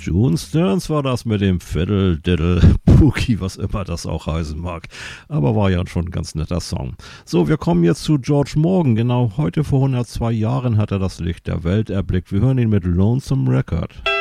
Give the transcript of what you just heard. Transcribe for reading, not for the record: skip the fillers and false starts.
June Stearns war das mit dem Fiddle Diddle Boogie, was immer das auch heißen mag. Aber war ja schon ein ganz netter Song. So, wir kommen jetzt zu George Morgan. Genau heute vor 102 Jahren hat er das Licht der Welt erblickt. Wir hören ihn mit Lonesome Record.